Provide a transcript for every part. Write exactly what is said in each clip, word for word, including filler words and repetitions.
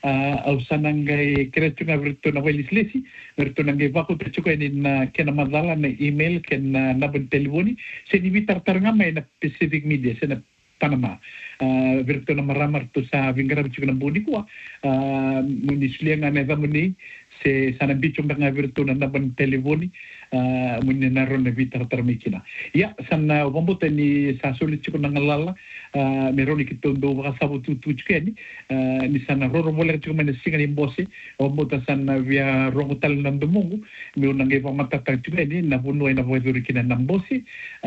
au sanangai kretu nga virtu na welis lesi virtu nangai vaku tercukai ni na kena madala na email kena na ben telefoni se ni vitar taranga mai na Pacific Media se na Panama uh, virtu na maramar tu sa vingara bicu na buni kuwa uh, munislia nga neva muni se sana bicu nga virtu na naban telefoni uh, muni naron na vitar tarmikina ya sana wambuta ni sa sulit cukup nangalala uh, meroni kitondo wakasabu tu tu cukeni uh, ni sana roro mole cukup mana singa ni bosi wambuta sana via rongutal nandumungu meu nangai wamatata cukeni na bunu na voiduri kina nambosi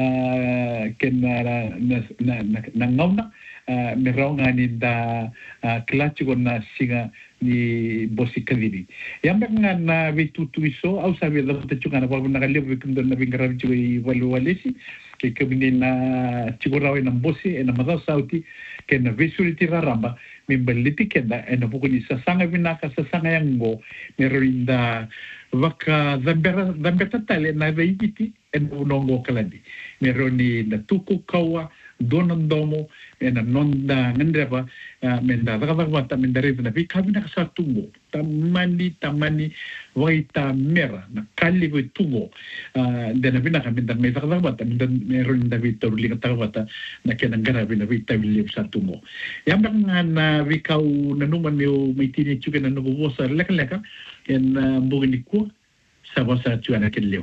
uh, kena na na na, na ngauna uh, meronga ni da uh, kelacu na singa ni bosi kadiri yang nga na vitutu iso au sabi da tachunga na wala nakaliw bikumdo na bingara bicu walu walesi ke kabini na chigurawe na bosi na madao sauti ke na visuriti raramba mimbaliti kenda na bukuni sasanga vinaka sasanga yango meroinda waka zambera zambeta tale na veiti en unongo kaladi meroni na tuku kawa donandomo ena nonda ngendeba menda daga menda revna vi kabina kasatungo tamani tamani waita mera na kali we tungo dena vina kabinda menda daga bata menda meron da vita ulinga tagabata na kena ngara vina vita vili satungo yamba na vikau na numan meu maitini chuke na nubo bosa leka leka en mbugini ko sa bosa chuana keleo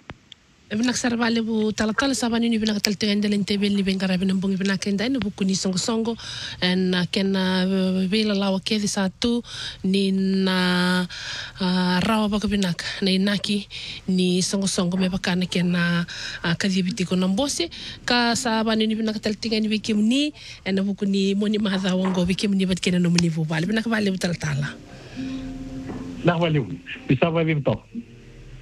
Ibnak sarvale bu talatal sabani ni bina tal tende lente belli ben garabe na bungi bina kenda ni buku ni songo songo en ken vela lawa kedi satu ni na rawa baka binak na inaki ni songo songo me baka na ken kadi biti ko nambosi ka sabani ni bina tal tende ni bikim ni en buku ni moni mahadha wango bikim ni bat ken no muni bu bal bina vale bu talatala na vale bisa vale to